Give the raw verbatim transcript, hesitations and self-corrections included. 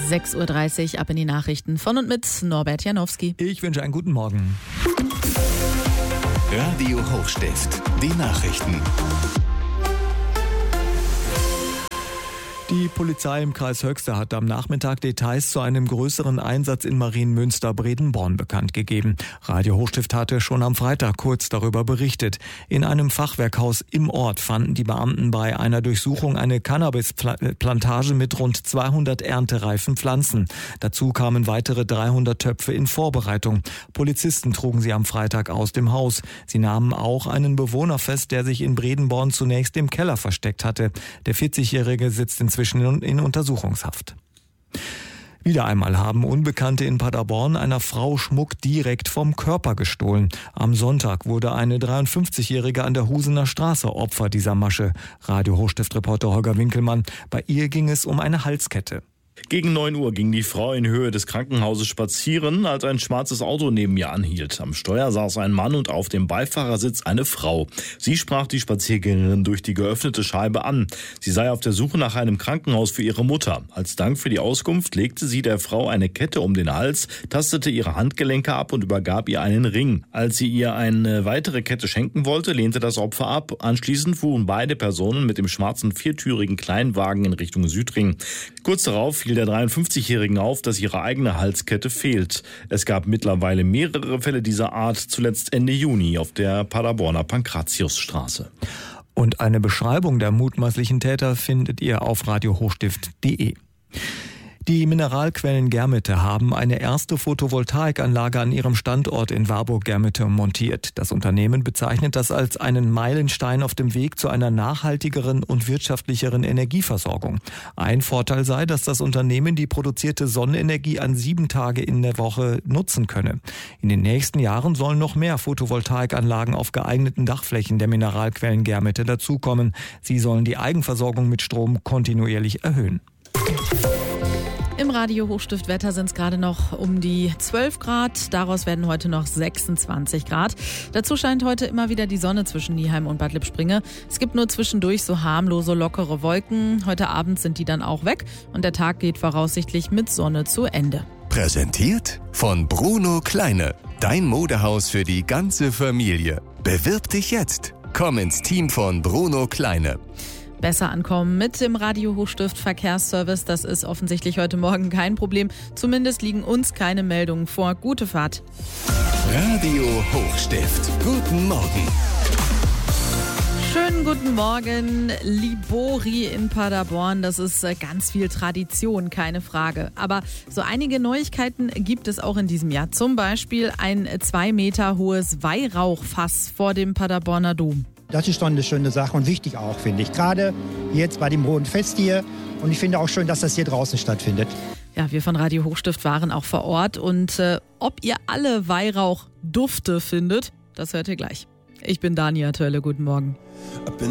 sechs Uhr dreißig, ab in die Nachrichten von und mit Norbert Janowski. Ich wünsche einen guten Morgen. Radio Hochstift, die Nachrichten. Die Polizei im Kreis Höxter hat am Nachmittag Details zu einem größeren Einsatz in Marienmünster-Bredenborn bekannt gegeben. Radio Hochstift hatte schon am Freitag kurz darüber berichtet. In einem Fachwerkhaus im Ort fanden die Beamten bei einer Durchsuchung eine Cannabisplantage mit rund zweihundert erntereifen Pflanzen. Dazu kamen weitere dreihundert Töpfe in Vorbereitung. Polizisten trugen sie am Freitag aus dem Haus. Sie nahmen auch einen Bewohner fest, der sich in Bredenborn zunächst im Keller versteckt hatte. Der vierzigjährige sitzt inzwischen in Untersuchungshaft. Wieder einmal haben Unbekannte in Paderborn einer Frau Schmuck direkt vom Körper gestohlen. Am Sonntag wurde eine dreiundfünfzigjährige an der Husener Straße Opfer dieser Masche. Radio Hochstift-Reporter Holger Winkelmann. Bei ihr ging es um eine Halskette. Gegen neun Uhr ging die Frau in Höhe des Krankenhauses spazieren, als ein schwarzes Auto neben ihr anhielt. Am Steuer saß ein Mann und auf dem Beifahrersitz eine Frau. Sie sprach die Spaziergängerin durch die geöffnete Scheibe an. Sie sei auf der Suche nach einem Krankenhaus für ihre Mutter. Als Dank für die Auskunft legte sie der Frau eine Kette um den Hals, tastete ihre Handgelenke ab und übergab ihr einen Ring. Als sie ihr eine weitere Kette schenken wollte, lehnte das Opfer ab. Anschließend fuhren beide Personen mit dem schwarzen viertürigen Kleinwagen in Richtung Südring. Kurz darauf fiel der dreiundfünfzigjährigen auf, dass ihre eigene Halskette fehlt. Es gab mittlerweile mehrere Fälle dieser Art, zuletzt Ende Juni auf der Paderborner Pankratiusstraße. Und eine Beschreibung der mutmaßlichen Täter findet ihr auf radio hochstift punkt de. Die Mineralquellen Germete haben eine erste Photovoltaikanlage an ihrem Standort in Warburg-Germete montiert. Das Unternehmen bezeichnet das als einen Meilenstein auf dem Weg zu einer nachhaltigeren und wirtschaftlicheren Energieversorgung. Ein Vorteil sei, dass das Unternehmen die produzierte Sonnenenergie an sieben Tage in der Woche nutzen könne. In den nächsten Jahren sollen noch mehr Photovoltaikanlagen auf geeigneten Dachflächen der Mineralquellen Germete dazukommen. Sie sollen die Eigenversorgung mit Strom kontinuierlich erhöhen. Im Radio Hochstift-Wetter sind es gerade noch um die zwölf Grad. Daraus werden heute noch sechsundzwanzig Grad. Dazu scheint heute immer wieder die Sonne zwischen Nieheim und Bad Lippspringe. Es gibt nur zwischendurch so harmlose, lockere Wolken. Heute Abend sind die dann auch weg und der Tag geht voraussichtlich mit Sonne zu Ende. Präsentiert von Bruno Kleine. Dein Modehaus für die ganze Familie. Bewirb dich jetzt. Komm ins Team von Bruno Kleine. Besser ankommen mit dem Radio Hochstift Verkehrsservice, das ist offensichtlich heute Morgen kein Problem. Zumindest liegen uns keine Meldungen vor. Gute Fahrt. Radio Hochstift. Guten Morgen. Schönen guten Morgen, Libori in Paderborn. Das ist ganz viel Tradition, keine Frage. Aber so einige Neuigkeiten gibt es auch in diesem Jahr. Zum Beispiel ein zwei Meter hohes Weihrauchfass vor dem Paderborner Dom. Das ist schon eine schöne Sache und wichtig auch, finde ich. Gerade jetzt bei dem Hohen Fest hier. Und ich finde auch schön, dass das hier draußen stattfindet. Ja, wir von Radio Hochstift waren auch vor Ort. Und äh, ob ihr alle Weihrauchdufte findet, das hört ihr gleich. Ich bin Dania Tölle, guten Morgen.